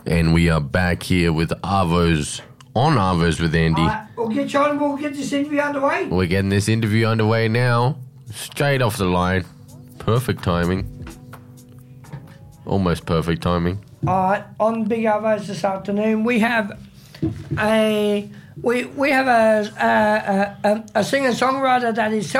And we are back here with Arvos, on Arvos with Andy. We'll get this interview underway. We're getting this interview underway now. Straight off the line. Perfect timing. Almost perfect timing. All right, on Big Arvos this afternoon, we have a singer-songwriter that is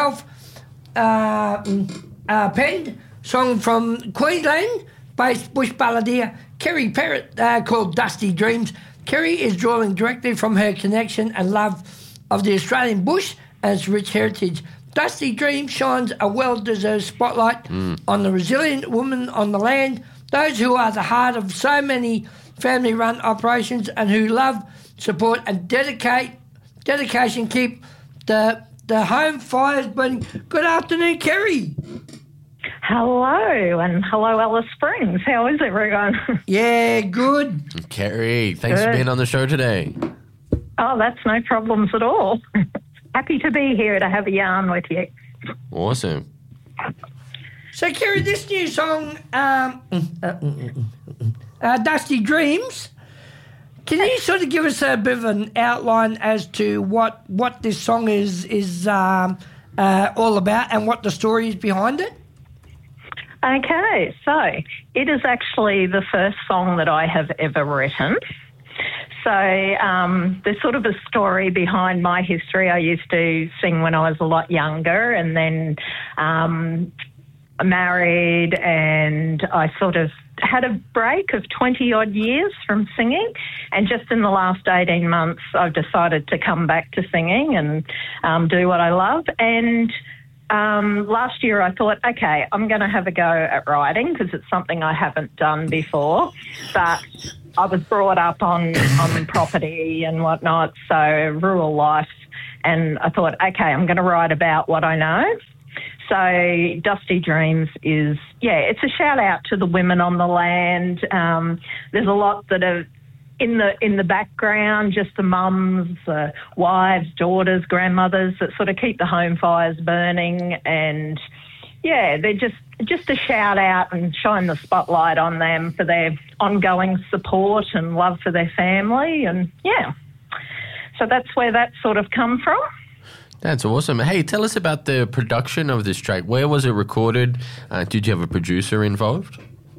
self-penned, song from Queensland-based bush balladeer Kerry Perrott, called Dusty Dreams. Kerry is drawing directly from her connection and love of the Australian bush and its rich heritage. Dusty Dreams shines a well-deserved spotlight on the resilient woman on the land, those who are the heart of so many family-run operations and who love, support and dedication keep the home fires burning. Good afternoon, Kerry. Hello, and hello, Alice Springs. How is everyone? Yeah, good. Kerry, thanks for being on the show today. Oh, that's no problems at all. Happy to be here to have a yarn with you. Awesome. So, Kerry, this new song, Dusty Dreams, can you sort of give us a bit of an outline as to what this song is all about and what the story is behind it? Okay, so it is actually the first song that I have ever written. So there's sort of a story behind my history. I used to sing when I was a lot younger and then married, and I sort of had a break of 20-odd years from singing, and just in the last 18 months I've decided to come back to singing and do what I love. And last year I thought, okay, I'm going to have a go at writing because it's something I haven't done before, but I was brought up on property and whatnot, so rural life, and I thought, okay, I'm going to write about what I know. So Dusty Dreams is, it's a shout out to the women on the land. There's a lot that are in the background, just the mums, wives, daughters, grandmothers that sort of keep the home fires burning, and they're just a shout out and shine the spotlight on them for their ongoing support and love for their family, and so that's where that sort of come from. That's awesome. Hey, tell us about the production of this track. Where was it recorded? Did you have a producer involved?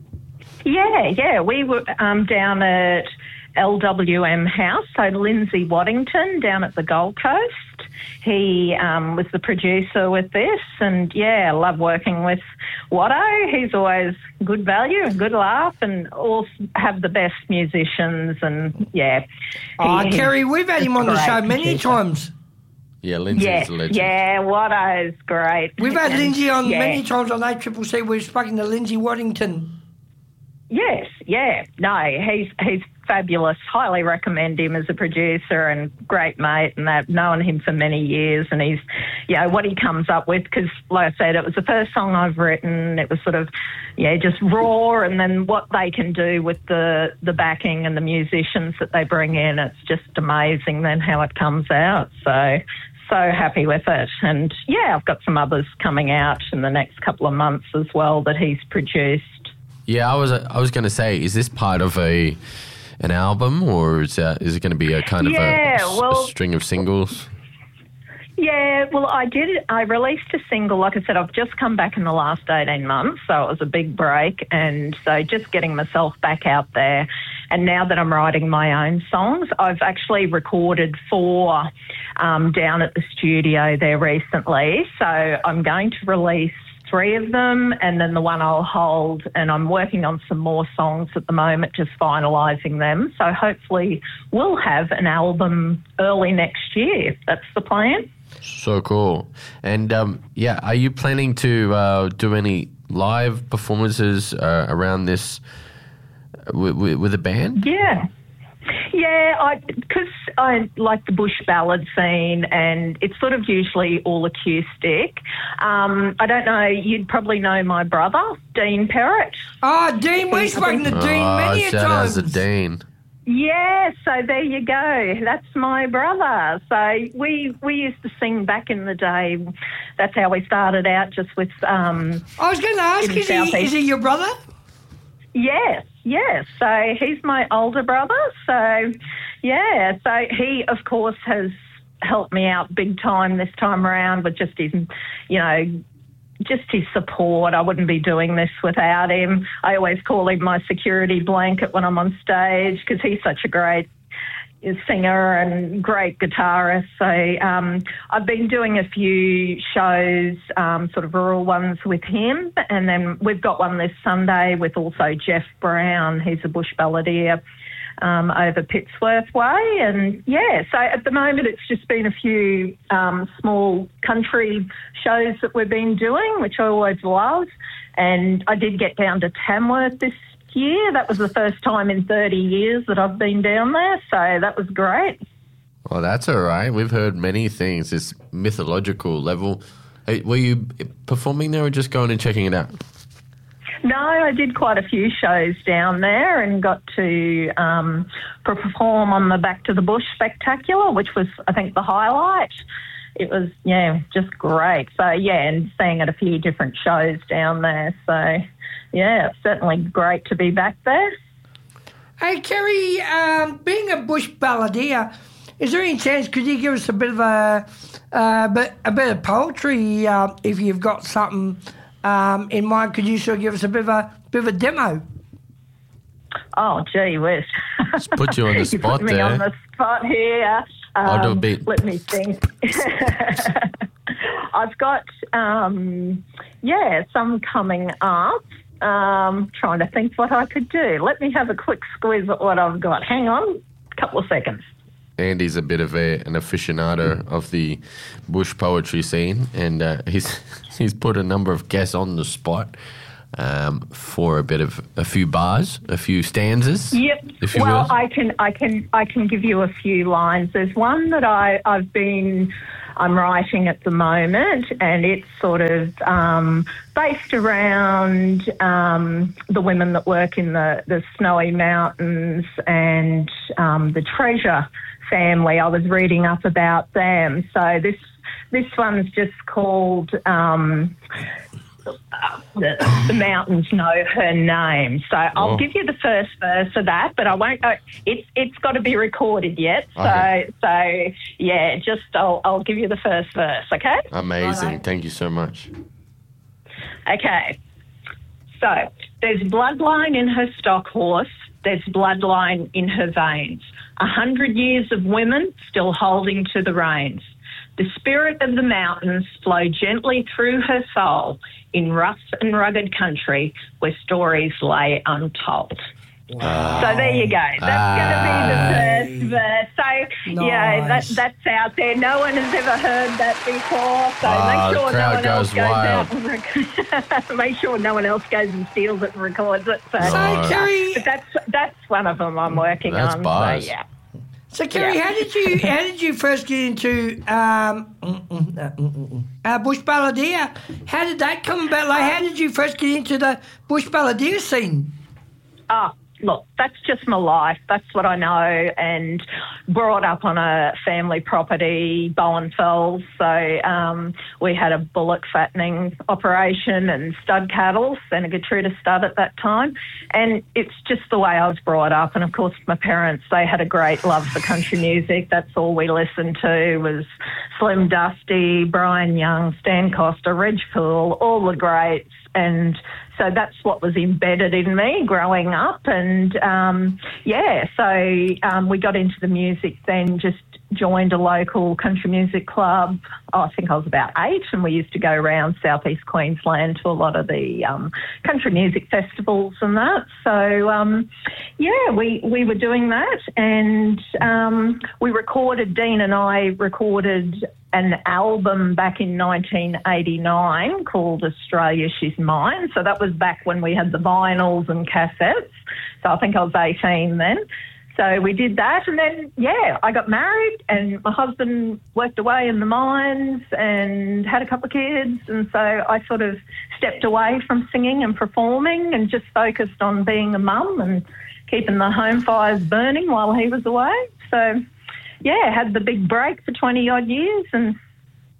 Yeah, we were down at LWM House, so Lindsay Waddington down at the Gold Coast. He was the producer with this, and I love working with Watto. He's always good value and good laugh, and all have the best musicians, and Kerry, we've had him on the show many times. Yeah, Lindsay's a legend. Yeah, Watto's great. We've had Lindsay on many times on ACCC. We've spoken to Lindsay Waddington. Yes, no, he's fabulous. Highly recommend him as a producer and great mate, and I've known him for many years, and he's, what he comes up with, because like I said, it was the first song I've written. It was sort of, just raw, and then what they can do with the backing and the musicians that they bring in, it's just amazing then how it comes out. So happy with it. And I've got some others coming out in the next couple of months as well that he's produced. Yeah, I was going to say, is this part of an album, or is it going to be a kind of a string of singles? Yeah, well, I released a single. Like I said, I've just come back in the last 18 months, so it was a big break, and so just getting myself back out there. And now that I'm writing my own songs, I've actually recorded 4 down at the studio there recently, so I'm going to release 3 of them, and then the one I'll hold, and I'm working on some more songs at the moment, just finalising them. So hopefully we'll have an album early next year. That's the plan. So cool. And, are you planning to do any live performances around this with a band? Yeah, because I like the bush ballad scene, and it's sort of usually all acoustic. I don't know, you'd probably know my brother, Dean Perrott. Oh, Dean, we've spoken to Dean many a times. Shout out to Dean. Yeah, so there you go. That's my brother. So we used to sing back in the day. That's how we started out, just with... I was going to ask, is he your brother? Yes. Yes, so he's my older brother. So, yeah, so he, of course, has helped me out big time this time around with just his, just his support. I wouldn't be doing this without him. I always call him my security blanket when I'm on stage because he's such a great singer and great guitarist. So I've been doing a few shows, sort of rural ones with him, and then we've got one this Sunday with also Jeff Brown. He's a bush balladeer over Pittsworth Way. And, yeah, so at the moment it's just been a few small country shows that we've been doing, which I always love. And I did get down to Tamworth this year. That was the first time in 30 years that I've been down there, so that was great. Well, that's all right. We've heard many things, this mythological level. Hey, were you performing there or just going and checking it out? No, I did quite a few shows down there and got to perform on the Back to the Bush Spectacular, which was, I think, the highlight. It was, just great. So, and staying at a few different shows down there. So, yeah, it's certainly great to be back there. Hey, Kerry, being a bush balladeer, is there any chance, could you give us a bit of a bit of poetry if you've got something in mind? Could you sort of give us a bit of a demo? Oh, gee whiz. Just put you on the spot you put me there. on the spot here. I'll do a beat. Let me think. I've got, some coming up. Trying to think what I could do. Let me have a quick squeeze at what I've got. Hang on, a couple of seconds. Andy's a bit of an aficionado of the bush poetry scene, and he's put a number of guests on the spot for a few bars, a few stanzas. Yep. If you well, will. I can give you a few lines. There's one that I'm writing at the moment, and it's sort of based around the women that work in the Snowy Mountains and the Treasure family. I was reading up about them. So this one's just called the mountains know her name. So I'll give you the first verse of that, but I won't go. It's got to be recorded yet. Okay. So I'll give you the first verse. Okay. Amazing. Right. Thank you so much. Okay. So there's bloodline in her stock horse. There's bloodline in her veins. 100 years of women still holding to the reins. The spirit of the mountains flow gently through her soul in rough and rugged country where stories lay untold. Wow. So there you go. That's going to be the first verse. So, nice. that's out there. No one has ever heard that before. So make sure no one else goes out and make sure no one else goes and steals it and records it. So, Kerry, but that's one of them I'm working on. Bars. So, yeah. So, Kerry, how did you first get into bush balladeer? How did that come about? Like, how did you first get into the bush balladeer scene? Look, that's just my life. That's what I know, and brought up on a family property, Bowen Fells. So we had a bullock fattening operation and stud cattle, Seneca Truda stud at that time. And it's just the way I was brought up. And, of course, my parents, they had a great love for country music. That's all we listened to was Slim Dusty, Brian Young, Stan Costa, Reg Poole, all the greats. And so that's what was embedded in me growing up. And, so we got into the music then, just joined a local country music club. I think I was about 8, and we used to go around southeast Queensland to a lot of the country music festivals and that. So, we were doing that, and Dean and I recorded an album back in 1989 called Australia She's Mine. So that was back when we had the vinyls and cassettes. So I think I was 18 then. So we did that, and then, I got married, and my husband worked away in the mines and had a couple of kids, and so I sort of stepped away from singing and performing and just focused on being a mum and keeping the home fires burning while he was away. So, had the big break for 20-odd years, and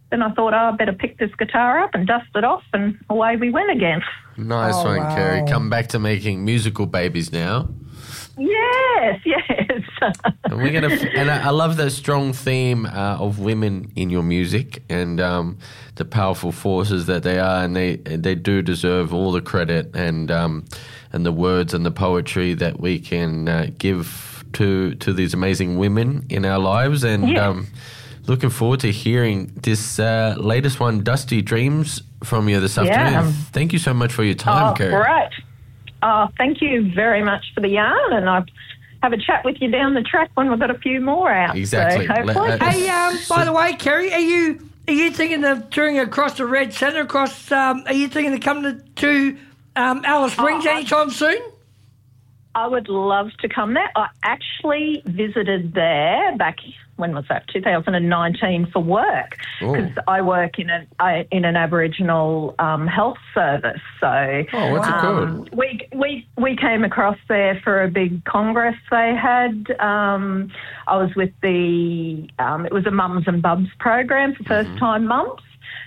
then I thought, I better pick this guitar up and dust it off, and away we went again. Nice Oh, one, wow. Kerry. Come back to making musical babies now. Yes. And we're gonna, and I love the strong theme of women in your music and the powerful forces that they are, and they do deserve all the credit and the words and the poetry that we can give to these amazing women in our lives. And looking forward to hearing this latest one, Dusty Dreams, from you this afternoon. Thank you so much for your time, Kerry. Great. Thank you very much for the yarn, and I'll have a chat with you down the track when we've got a few more out. Exactly. So hopefully. Hey, by the way, Kerry, are you thinking of touring across the Red Centre? Are you thinking of coming to Alice Springs anytime soon? I would love to come there. I actually visited there back, when was that, 2019 for work, because I work in an Aboriginal health service. So what's it called? We came across there for a big congress they had. I was with it was a Mums and Bubs program for first-time mums.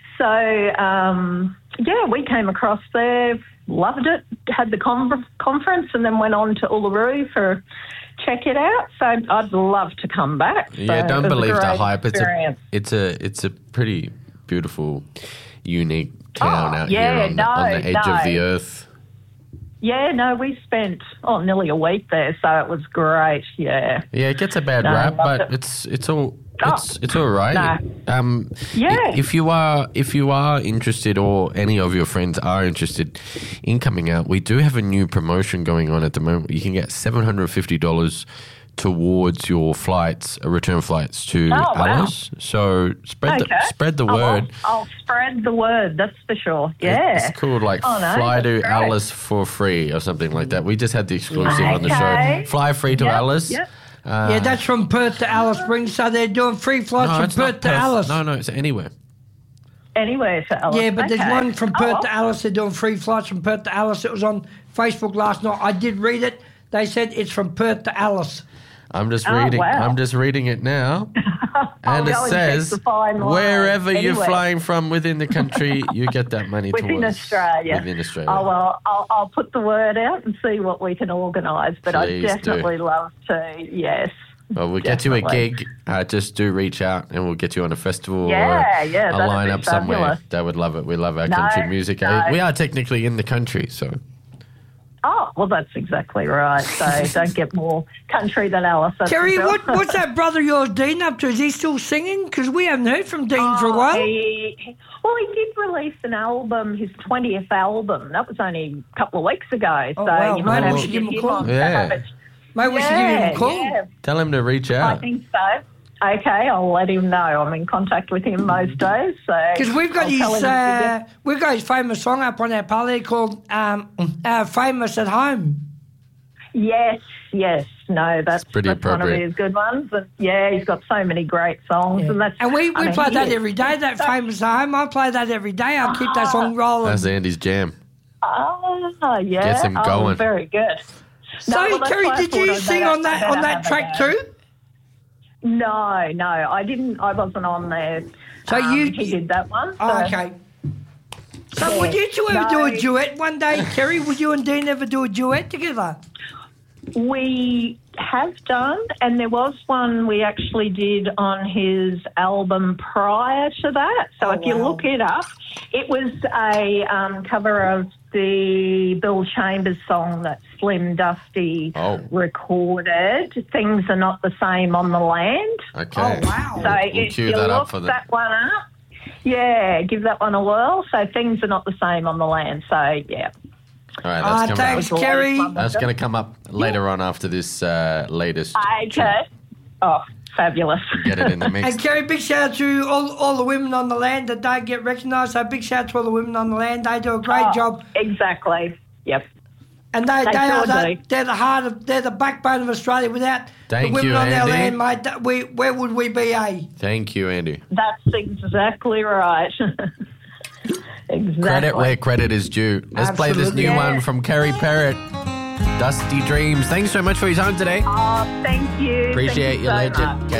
So, we came across there, loved it, had the conference, and then went on to Uluru for check it out. So I'd love to come back. Yeah, So don't it was a believe the great hype. experience. It's a pretty beautiful, unique town out yeah, here on the edge of the earth. Yeah, no, we spent nearly a week there, so it was great. Yeah. Yeah, it gets a bad No, rap, loved but it. it's all right. No. If you are interested, or any of your friends are interested in coming out, we do have a new promotion going on at the moment. You can get $750 towards your return flights to Alice. So spread the word. I'll spread the word, that's for sure. Yeah. It's called fly that's to great. Alice for free or something like that. We just had the exclusive on the show. Okay. Fly free to Alice. Yep. Yeah, that's from Perth to Alice Springs, so they're doing free flights No, from it's not Perth to Perth. Alice. No, it's anywhere. Anywhere to Alice. Yeah, but there's Okay. one from Perth to Oh, Alice. They're doing free flights from Perth to Alice. It was on Facebook last night. I did read it. They said it's from Perth to Alice. I'm just Oh, reading. wow. I'm just reading it now, I'll and it go and check says the fine line. wherever you're Anyway. flying from within the country, you get that money Within towards Australia. Within Australia. Oh, well, I'll put the word out and see what we can organise. But Please I'd definitely love to, yes. Well, we'll get you a definitely. gig. Just do reach out, and we'll get you on a festival Yeah, or yeah, a that'd line be up somewhere. fabulous. They would love it. We love our country music. no. We are technically in the country, so Oh, well, that's exactly right. So don't get more country than Alice. that's Terry, for sure. what's that brother of yours, Dean, up to? Is he still singing? Because we haven't heard from Dean for a while. He did release an album, his 20th album. That was only a couple of weeks ago. Oh, so wow. you Maybe might we have should to give him a get call. on to Yeah. have it. Maybe we should give him a call. Yeah. tell him to reach I out. think so. Okay, I'll let him know. I'm in contact with him most days. Because we've got his famous song up on our palette called "Famous at Home." Yes. No, that's pretty one of appropriate. his good ones. And yeah, he's got so many great songs. Yeah. And we play that every day. That "Famous at Home," I play that every day. I'll keep that song rolling. That's Andy's jam. Oh, yeah. Gets him going. Very good. So, well, that's Terry, why I did thought you I'd sing better- on that better track have a go. too? No, I didn't. I wasn't on there. So He did that one. So. Oh, okay. So Yeah. would you two ever do a No. duet one day, Terry? Would you and Dean ever do a duet together? We have done, and there was one we actually did on his album prior to that. So if you wow. look it up, it was a cover of the Bill Chambers song that Slim Dusty recorded. Things Are Not the Same on the Land. Okay. Oh, wow. So We'll if cue you that up look for them. that one up, yeah, give that one a whirl. So Things Are Not the Same on the Land. So, yeah. All right, that's coming thanks, up. Kerry. That's going to come up later on after this latest. Okay. Oh, fabulous. Get it in the mix. And Kerry, big shout out to all the women on the land that don't get recognised. So big shout out to all the women on the land. They do a great job. Exactly. Yep. And they're the backbone of Australia. Without Thank the women you, on our Andy. land, mate, where would we be, eh? Thank you, Andy. That's exactly right. Exactly. Credit where credit is due. Let's play this new Absolutely. one from Kerry Parrott, Dusty Dreams. Thanks so much for your time today. Oh, thank you. Appreciate Thank you, so legend. much.